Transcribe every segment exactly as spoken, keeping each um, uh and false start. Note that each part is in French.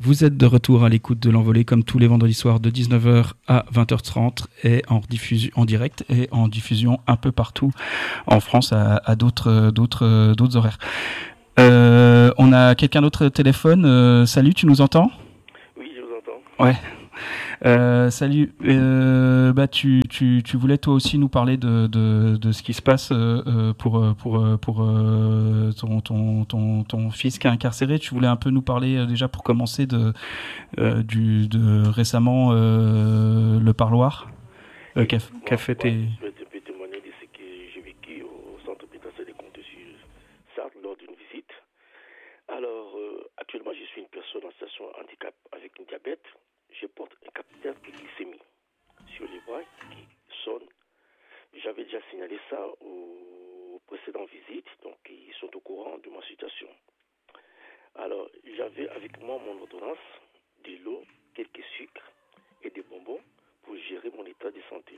Vous êtes de retour à l'écoute de l'Envolée comme tous les vendredis soirs de dix-neuf heures à vingt heures trente et en, diffusion, en direct et en diffusion un peu partout en France à, à d'autres, d'autres, d'autres horaires. Euh, on a quelqu'un d'autre au téléphone. Euh, salut, tu nous entends ? Oui, je vous entends. Ouais. Euh, salut. Euh, bah tu, tu, tu voulais toi aussi nous parler de, de, de ce qui se passe euh, pour, pour, pour euh, ton, ton, ton, ton fils qui est incarcéré. Tu voulais un peu nous parler euh, déjà pour commencer de, euh, du, de récemment euh, le parloir euh, Oui, qu'a, qu'a moi, fait moi, tes... je vais te peux témoigner de ce que j'ai vécu au centre pénitentiaire des comptes sur Sarthe lors d'une visite. Alors, euh, actuellement, je suis une personne en situation de handicap avec un diabète. Je porte un capteur de glycémie sur les bras qui sonne. J'avais déjà signalé ça aux précédentes visites, donc ils sont au courant de ma situation. Alors, j'avais avec moi mon ordonnance, de l'eau, quelques sucres et des bonbons pour gérer mon état de santé.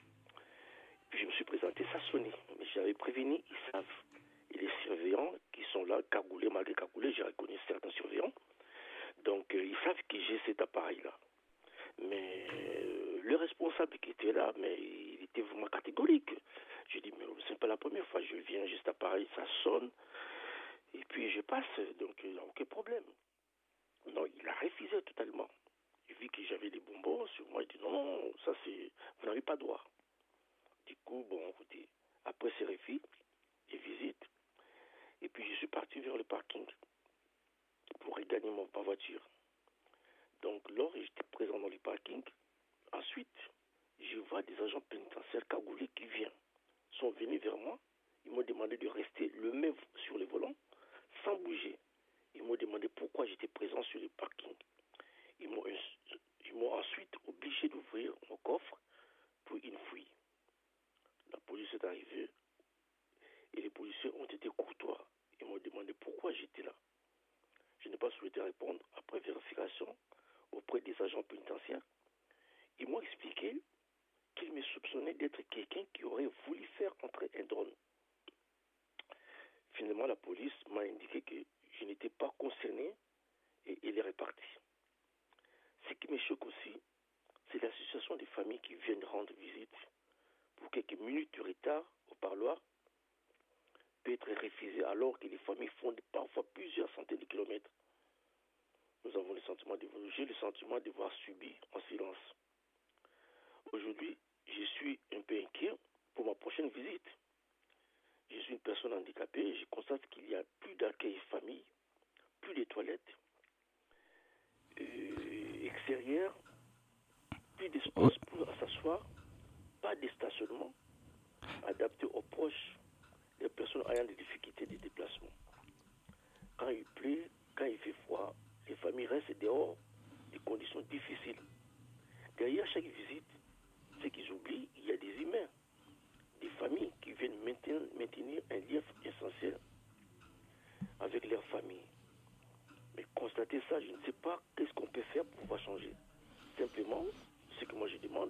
Puis je me suis présenté, ça sonnait, mais j'avais prévenu, ils savent. Et les surveillants qui sont là, cagoulés, malgré cagoulés, j'ai reconnu certains surveillants. Donc, euh, ils savent que j'ai cet appareil-là. Mais euh, le responsable qui était là, mais il était vraiment catégorique. Je dis, mais c'est pas la première fois, je viens, j'ai cet appareil, ça sonne, et puis je passe, donc il n'y a aucun problème. Non, il a refusé totalement. Il vit que j'avais des bonbons sur moi, il dit, non, non, ça c'est, vous n'avez pas droit. Du coup, bon, écoutez, après ces refus et visites, et puis je suis parti vers le parking pour regagner mon, ma voiture. Donc, lors j'étais présent dans le parking, ensuite, je vois des agents pénitentiaires cagoulés qui viennent, sont venus vers moi, ils m'ont demandé de rester le même sur le volant, sans bouger. Ils m'ont demandé pourquoi j'étais présent sur le parking. Ils m'ont, ils m'ont ensuite obligé d'ouvrir mon coffre pour une fouille. La police est arrivée et les policiers ont été courtois. Ils m'ont demandé pourquoi j'étais là. Je n'ai pas souhaité répondre après vérification auprès des agents pénitentiaires. Ils m'ont expliqué qu'ils me soupçonnaient d'être quelqu'un qui aurait voulu faire entrer un drone. Finalement, la police m'a indiqué que je n'étais pas concerné et il est reparti. Ce qui me choque aussi, c'est l'association des familles qui viennent rendre visite pour quelques minutes de retard au parloir peut être refusé alors que les familles font parfois plusieurs centaines de kilomètres. Nous avons le sentiment de, j'ai le sentiment d'avoir subi en silence. Aujourd'hui, je suis un peu inquiet pour ma prochaine visite. Je suis une personne handicapée et je constate qu'il y a plus d'accueil famille, plus de toilettes euh, extérieures, plus d'espace pour s'asseoir, pas de stationnement adapté aux proches des personnes ayant des difficultés de déplacement. Quand il pleut, quand il fait froid, les familles restent dehors, des conditions difficiles. Derrière chaque visite, ce qu'ils oublient, il y a des humains, des familles qui viennent maintenir, maintenir un lien essentiel avec leur famille. Mais constater ça, je ne sais pas qu'est-ce qu'on peut faire pour pouvoir changer. Simplement, ce que moi je demande,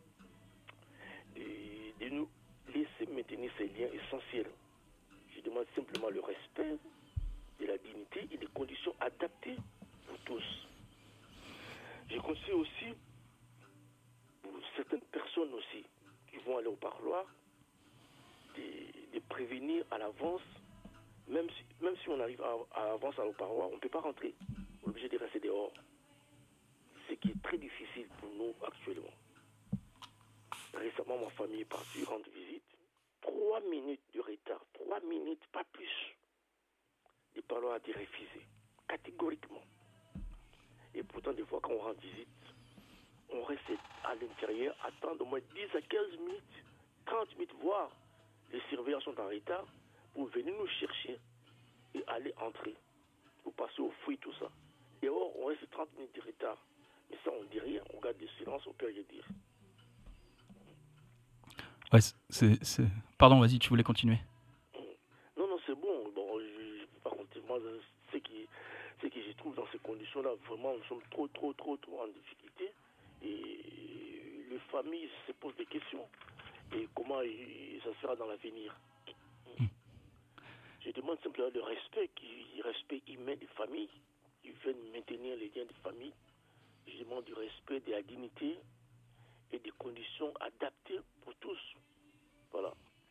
de, de nous laisser maintenir ces liens essentiels. Je demande simplement le respect de la dignité et des conditions adaptées pour tous. Je conseille aussi, pour certaines personnes aussi, qui vont aller au parloir, de, de prévenir à l'avance, même si, même si on arrive à, à avance au parloir, on ne peut pas rentrer. On est obligé de rester dehors. Ce qui est très difficile pour nous actuellement. Récemment, ma famille est partie rendre visite. Trois minutes de retard, trois minutes, pas plus. Le parloir a été refusé, catégoriquement. Et pourtant, des fois, quand on rend visite, on reste à l'intérieur, attendre au moins dix à quinze minutes, trente minutes, voire les surveillants sont en retard pour venir nous chercher et aller entrer, pour passer au fouilles, tout ça. Dehors, on reste trente minutes de retard. Mais ça, on ne dit rien, on garde le silence, on peut rien dire. Ouais, c'est, c'est... Pardon, vas-y, tu voulais continuer. Non, non, c'est bon. Bon, je, par contre, moi, ce qui, ce que je trouve dans ces conditions-là, vraiment, nous sommes trop, trop, trop, trop en difficulté. Et les familles se posent des questions. Et comment ça sera dans l'avenir. Je demande simplement le respect, le respect humain des familles ils veulent maintenir les liens de famille. Je demande du respect, de la dignité et des conditions adaptées pour tous. Voilà.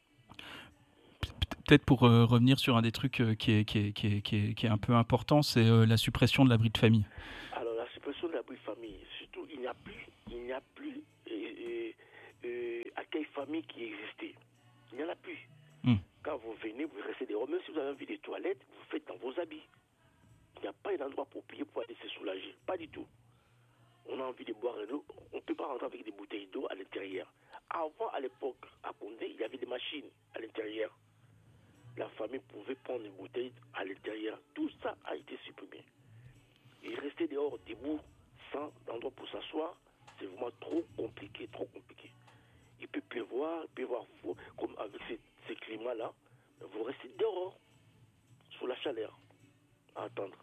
Peut-être pour euh, revenir sur un des trucs euh, qui, est, qui, est, qui, est, qui, est, qui est un peu important, c'est euh, la suppression de l'abri de famille. Alors la suppression de l'abri de famille, surtout il n'y a plus, il n'y a plus euh, euh, accueil famille qui existait. Il n'y en a plus. Mm. Quand vous venez, vous restez dehors. Même si vous avez envie des toilettes, vous faites dans vos habits. Il n'y a pas un endroit approprié pour aller se soulager. Pas du tout. On a envie de boire de l'eau. On ne peut pas rentrer avec des bouteilles d'eau à l'intérieur. Avant, à l'époque, à Condé, il y avait des machines à l'intérieur. La famille pouvait prendre une bouteille à l'intérieur. Tout ça a été supprimé. Et rester dehors, debout, sans endroit pour s'asseoir, c'est vraiment trop compliqué, trop compliqué. Il peut pleuvoir, il peut y avoir fou, comme avec ces, ces climats-là. Vous restez dehors, sous la chaleur, à attendre.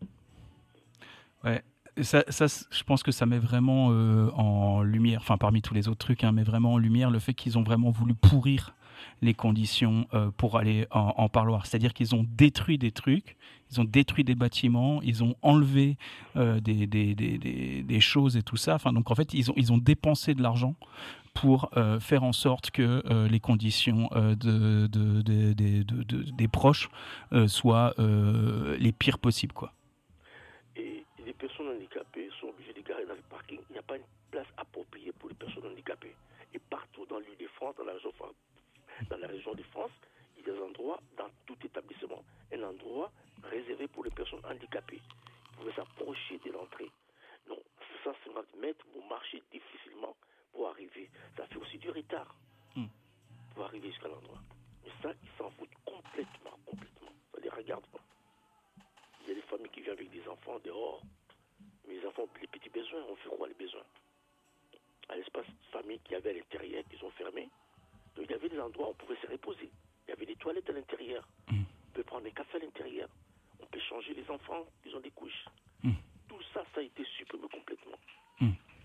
Ouais. Ça, ça, je pense que ça met vraiment euh, en lumière, enfin parmi tous les autres trucs, hein, mais vraiment en lumière le fait qu'ils ont vraiment voulu pourrir les conditions euh, pour aller en, en parloir. C'est-à-dire qu'ils ont détruit des trucs, ils ont détruit des bâtiments, ils ont enlevé euh, des, des, des, des, des choses et tout ça. Enfin, donc en fait, ils ont, ils ont dépensé de l'argent pour euh, faire en sorte que euh, les conditions euh, de, de, de, de, de, de, des proches euh, soient euh, les pires possibles, quoi. Et les personnes handicapées sont obligées de garer dans le parking. Il n'y a pas une place appropriée pour les personnes handicapées. Et partout dans l'île de France, dans la région, dans la région de France, il y a des endroits dans tout établissement, un endroit réservé pour les personnes handicapées. Vous pouvez s'approcher de l'entrée. Non, cent cinquante mètres, vous marchez difficilement pour arriver. Ça fait aussi du retard mm. pour arriver jusqu'à l'endroit. Mais ça, ils s'en foutent complètement, complètement. Ça ne les regarde pas. Il y a des familles qui viennent avec des enfants dehors. Mais les enfants, les petits besoins, on fait quoi les besoins? À l'espace famille qu'il y avait à l'intérieur, qu'ils ont fermé. Donc il y avait des endroits où on pouvait se reposer. Il y avait des toilettes à l'intérieur. Mm. On peut prendre des cafés à l'intérieur. On peut changer les enfants, ils ont des couches. Mm. Tout ça, ça a été supprimé complètement. Mm.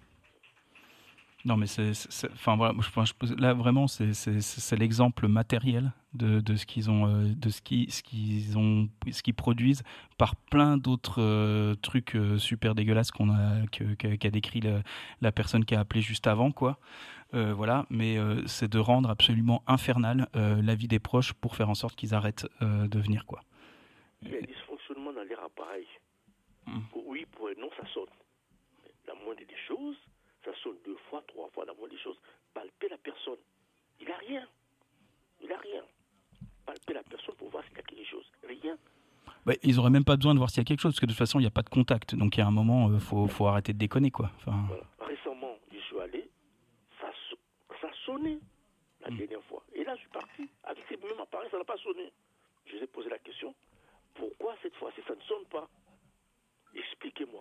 Non, mais c'est, c'est, enfin voilà, je pense là vraiment c'est, c'est, c'est l'exemple matériel de, de ce qu'ils ont, de ce qui, ce qu'ils ont, ce qu'ils produisent par plein d'autres euh, trucs euh, super dégueulasses qu'on a, que, qu'a, qu'a décrit la, la personne qui a appelé juste avant, quoi. Euh, voilà, mais euh, c'est de rendre absolument infernal euh, la vie des proches pour faire en sorte qu'ils arrêtent euh, de venir, quoi. Il y a un dysfonctionnement dans les appareils. Mmh. Pour oui, pour un non, ça sonne. Mais la moindre des choses. Ça sonne deux fois, trois fois, la moindre des choses. Palper la personne. Il n'a rien. Il n'a rien. Palper la personne pour voir s'il y a quelque chose. Rien. Bah, ils n'auraient même pas besoin de voir s'il y a quelque chose, parce que de toute façon, il n'y a pas de contact. Donc, il y a un moment, il euh, faut, faut arrêter de déconner, quoi. Enfin... Voilà. Récemment, je suis allé, ça, so- ça sonnait la mmh. dernière fois. Et là, je suis parti. Avec ces mêmes appareils, ça n'a pas sonné. Je lui ai posé la question. Pourquoi cette fois-ci, ça ne sonne pas? Expliquez-moi.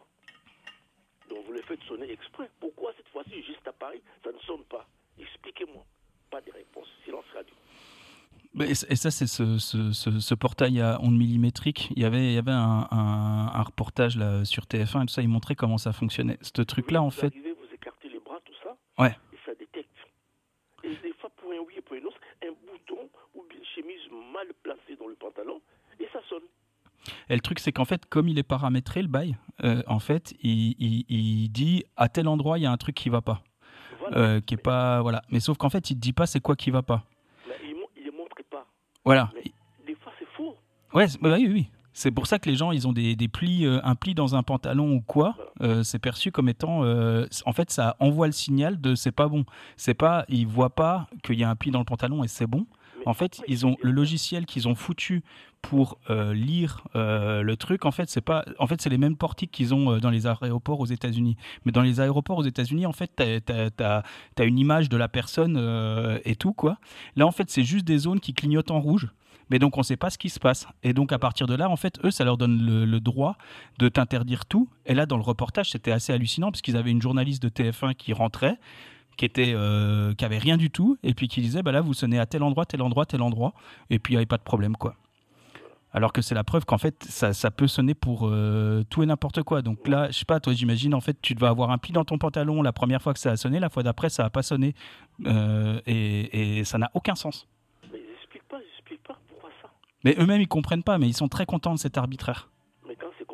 Donc vous le faites sonner exprès. Pourquoi cette fois-ci, juste à Paris, ça ne sonne pas? Expliquez-moi. Pas de réponse. Silence radio. Et ça, c'est ce, ce, ce, ce portail à ondes millimétriques. Il y avait, il y avait un, un, un reportage là, sur T F un et tout ça. Il montrait comment ça fonctionnait. Ce truc-là, oui, en vous fait... Arrivez, vous écartez les bras, tout ça. Ouais. Et ça détecte. Et des fois, pour un oui et pour un non, un bouton ou une chemise mal placée dans le pantalon, et ça sonne. Et le truc, c'est qu'en fait, comme il est paramétré, le bail, euh, en fait, il, il, il dit à tel endroit, il y a un truc qui va pas. Voilà. Euh, qui est pas, voilà. Mais sauf qu'en fait, il ne dit pas c'est quoi qui va pas. Mais il ne montre pas. Voilà. Mais des fois, c'est faux. Ouais, bah oui, oui. C'est pour ça que les gens, ils ont des, des plis, euh, un pli dans un pantalon ou quoi. Voilà. Euh, c'est perçu comme étant, euh, en fait, ça envoie le signal de c'est pas bon. C'est pas, ils voient pas qu'il y a un pli dans le pantalon et c'est bon. En fait, ils ont le logiciel qu'ils ont foutu pour euh, lire euh, le truc. En fait, c'est pas. En fait, c'est les mêmes portiques qu'ils ont euh, dans les aéroports aux États-Unis. Mais dans les aéroports aux États-Unis, en fait, t'as, t'as, t'as, t'as une image de la personne euh, et tout, quoi. Là, en fait, c'est juste des zones qui clignotent en rouge. Mais donc, on ne sait pas ce qui se passe. Et donc, à partir de là, en fait, eux, ça leur donne le, le droit de t'interdire tout. Et là, dans le reportage, c'était assez hallucinant parce qu'ils avaient une journaliste de T F un qui rentrait, qui était, euh, qui avait rien du tout, et puis qui disait, bah là, vous sonnez à tel endroit, tel endroit, tel endroit, et puis il n'y avait pas de problème, quoi. Alors que c'est la preuve qu'en fait, ça, ça peut sonner pour euh, tout et n'importe quoi. Donc là, je sais pas, toi, j'imagine, en fait, tu vas avoir un pli dans ton pantalon la première fois que ça a sonné, la fois d'après, ça n'a pas sonné, euh, et, et ça n'a aucun sens. Mais ils n'expliquent pas, ils n'expliquent pas pourquoi ça. Mais eux-mêmes, ils comprennent pas, mais ils sont très contents de cet arbitraire. Mais quand c'est comme ça, oui, ils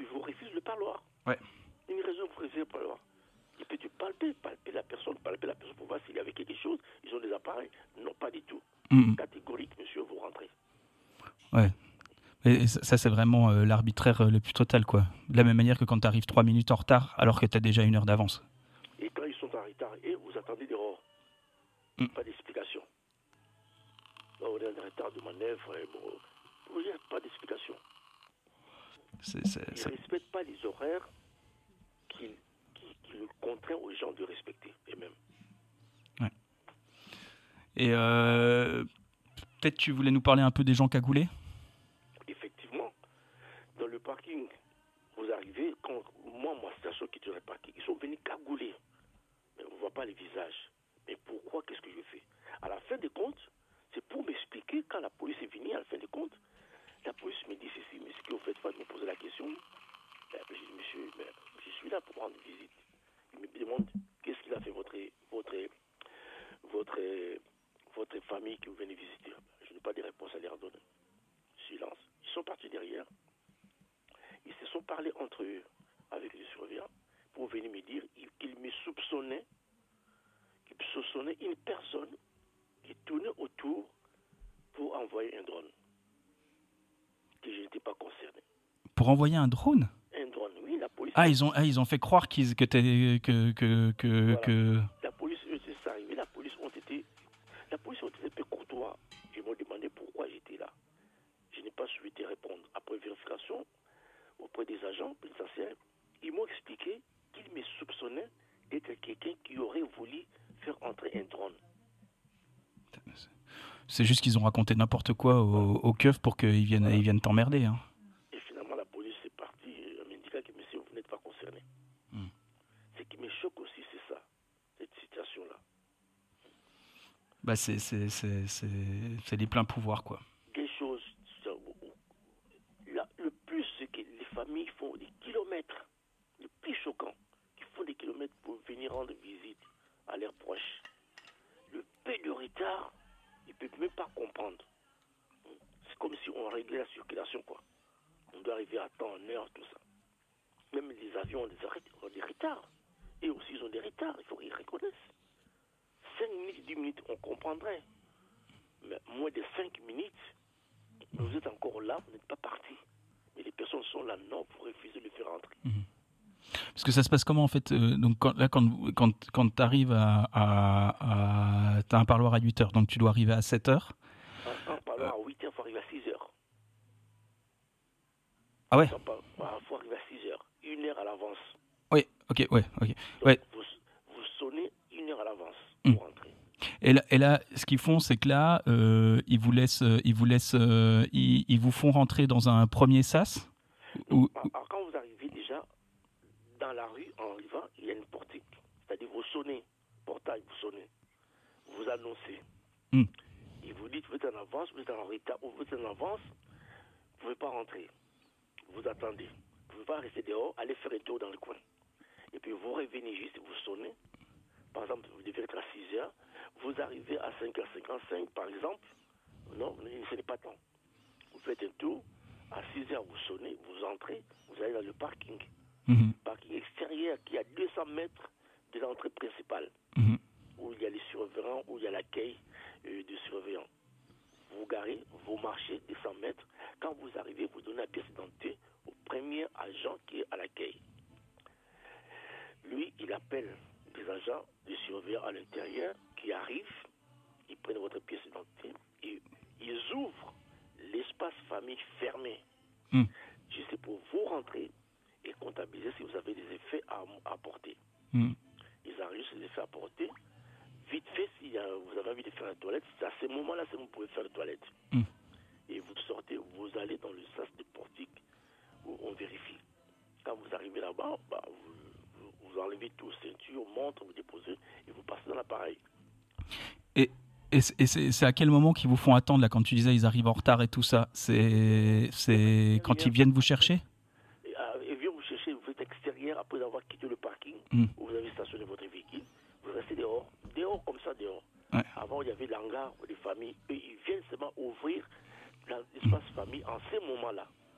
vous refuse le parloir. Ouais. Une raison pour refuser le parloir. Il peut te palper, palper la personne, palper la personne pour voir s'il y avait quelque chose. Ils ont des appareils. Non, pas du tout. Mmh. Catégorique, monsieur, vous rentrez. Ouais. Et ça, c'est vraiment euh, l'arbitraire euh, le plus total, quoi. De la même manière que quand tu arrives trois minutes en retard, alors que tu as déjà une heure d'avance. Et quand ils sont en retard, et vous attendez dehors. Mm. Pas d'explication. On est en retard de manœuvre, et bon, vous n'avez pas d'explication. C'est, c'est, ils ne c'est... respectent pas les horaires qui, qui, qui le contraignent aux gens de respecter, eux-mêmes. Ouais. Et euh, peut-être tu voulais nous parler un peu des gens cagoulés ? Effectivement, dans le parking, vous arrivez, quand moi, ma station qui est sur le parking, ils sont venus cagouler. Mais on ne voit pas les visages. Mais pourquoi, qu'est-ce que je fais ? À la fin des comptes, c'est pour m'expliquer, quand la police est venue, à la fin des comptes, la police me dit ceci, mais ce que vous faites pas, de me poser la question. Ben, je dis, monsieur, ben, je suis là pour rendre visite. Il me demande, qu'est-ce qu'il a fait votre, votre, votre, votre famille que vous venez visiter ? Je n'ai pas de réponse à leur donner. Silence. Ils sont partis derrière. Ils se sont parlé entre eux avec les surveillants pour venir me dire qu'ils me soupçonnaient, qu'ils soupçonnaient une personne qui tournait autour pour envoyer un drone. Que je n'étais pas concerné. Pour envoyer un drone ? Un drone, oui, la police. Ah, ils ont, ah, ils ont fait croire qu'ils, que t'es, que, que, que, voilà. que... La police, eux, c'est ça arrivé. La police ont été, la police ont été un peu courtois. Ils m'ont demandé pourquoi j'étais là. Je n'ai pas souhaité répondre. Après vérification auprès des agents pénitentiaires, ils m'ont expliqué qu'ils me soupçonnaient d'être quelqu'un qui aurait voulu faire entrer un drone. C'est juste qu'ils ont raconté n'importe quoi au, au keuf pour qu'ils viennent, voilà. ils viennent t'emmerder. Hein. Et finalement, la police est partie en m'indiquant que monsieur, vous n'êtes pas concerné. Mm. Ce qui me choque aussi, c'est ça, cette situation-là. Bah c'est, c'est, c'est, c'est, c'est les pleins pouvoirs, quoi. Des choses, là, le plus, c'est que les familles font des kilomètres, le plus choquant, qu'ils font des kilomètres pour venir rendre visite à leurs proches. Le peu de retard, ils ne peuvent même pas comprendre. C'est comme si on réglait la circulation, quoi. On doit arriver à temps, en heure, tout ça. Même les avions ont des, ont des retards. Et aussi, ils ont des retards, il faut qu'ils reconnaissent. cinq minutes, dix minutes, on comprendrait. Mais moins de cinq minutes, vous êtes encore là, vous n'êtes pas parti. Mais les personnes sont là, non, pour refuser de le faire entrer. Mmh. Parce que ça se passe comment en fait euh, donc quand, là, quand, quand, quand tu arrives à. à, à tu as un parloir à huit heures, donc tu dois arriver à sept heures. Un, un parloir euh... à huit heures, il faut arriver à six heures. Ah ouais ? Il faut arriver à six heures, une heure à l'avance. Oui, ok, ouais, ok. Donc, ouais. Vous, vous sonnez une heure à l'avance mmh. pour entrer. Et là, et là, ce qu'ils font, c'est que là, euh, ils vous laissent, ils vous laissent, euh, ils, ils vous font rentrer dans un premier sas. Ou... Alors, quand vous arrivez déjà dans la rue, en arrivant, il y a une portique. C'est-à-dire, vous sonnez, portail, vous sonnez, vous annoncez. Mm. Et vous dites, vous êtes en avance, vous êtes en retard, ou vous êtes en avance, vous ne pouvez pas rentrer. Vous attendez. Vous ne pouvez pas rester dehors, aller faire un tour dans le coin. Et puis, vous revenez juste, vous sonnez. Par exemple, vous devez être à six heures. Vous arrivez à cinq heures cinquante-cinq, par exemple. Non, ce n'est pas temps. Vous faites un tour. À six heures, vous sonnez, vous entrez, vous allez dans le parking. Mmh. Parking extérieur qui est à deux cents mètres de l'entrée principale. Mmh. Où il y a les surveillants, où il y a l'accueil euh, des surveillants. Vous garez, vous marchez deux cents mètres. Quand vous arrivez, vous donnez la pièce d'identité au premier agent qui est à l'accueil. Lui, il appelle des agents de surveillants à l'intérieur qui arrivent, ils prennent votre pièce d'identité et ils ouvrent l'espace famille fermé. Mm. Juste pour vous rentrer et comptabiliser si vous avez des effets à apporter. Mm. Ils enregistrent les effets à apporter. Vite fait, si vous avez envie de faire la toilette, c'est à ce moment-là que vous pouvez faire la toilette. Mm. Et vous sortez, vous allez dans le sas de portique où on vérifie. Quand vous arrivez là-bas, bah, vous, vous, vous enlevez tout, ceinture, montre, vous déposez et vous passez dans l'appareil. Et, et, c'est, et c'est, c'est à quel moment qu'ils vous font attendre là, quand tu disais ils arrivent en retard et tout ça? C'est, c'est quand ils viennent vous chercher? et, euh, Ils viennent vous chercher, vous êtes extérieur après avoir quitté le parking mm. où vous avez stationné votre véhicule. Vous restez dehors, dehors comme ça, dehors. Ouais. Avant, il y avait l'hangar des familles. Eux, ils viennent seulement ouvrir l'espace mm. famille en ce moment-là.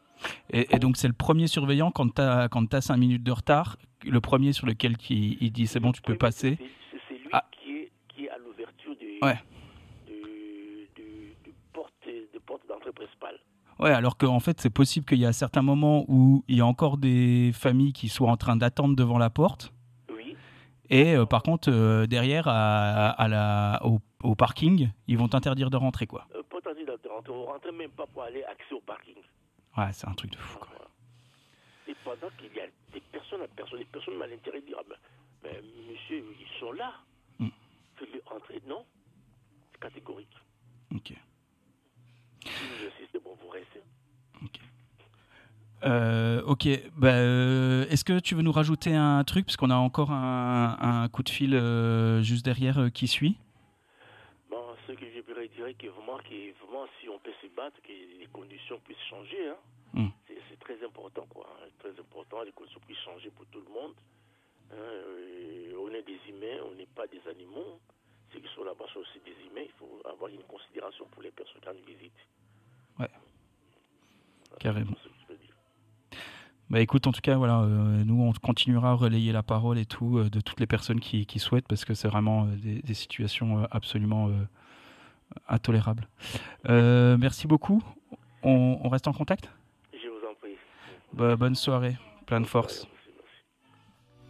Et, et donc c'est le premier surveillant quand tu as quand tu as cinq minutes de retard, le premier sur lequel qui, il dit c'est bon, tu peux passer. C'est, c'est lui ah. qui, est, qui est à l'ouverture de, ouais. de, de, de, porte, de porte d'entrée principale. Ouais, alors qu'en fait, c'est possible qu'il y a certains moments où il y a encore des familles qui soient en train d'attendre devant la porte. Oui. Et euh, par contre, euh, derrière, à, à la, au, au parking, ils vont t'interdire de rentrer, quoi. Euh, pas t'interdire de rentrer, on ne rentre même pas pour aller accès au parking. Ouais, c'est un truc de fou, quoi. Voilà. Et pendant qu'il y a des personnes, personnes des personnes à l'intérieur dire, ah ben, mais monsieur, ils sont là. Mm. Faites-les entrer. Non, c'est catégorique. Ok. Si vous insistez, bon, vous restez. Ok. Euh, ok. Bah, euh, est-ce que tu veux nous rajouter un truc, parce qu'on a encore un, un coup de fil euh, juste derrière euh, qui suit. Bon, ce que je voudrais dire, que vraiment, que vraiment, si on peut se battre, que les conditions puissent changer, hein. Mm. C'est, c'est très important, quoi. Hein, très important, les conditions puissent changer pour tout le monde. Hein, euh, on est des humains, on n'est pas des animaux. Ceux qui sont là-bas sont aussi des humains. Il faut avoir une considération pour les personnes qui nous visitent. Ouais. Voilà, carrément. Bah écoute, en tout cas, voilà, euh, nous on continuera à relayer la parole et tout euh, de toutes les personnes qui, qui souhaitent, parce que c'est vraiment euh, des, des situations euh, absolument euh, intolérables. Euh, merci beaucoup. On, on reste en contact ? Je vous en prie. Bah, bonne soirée, plein de force.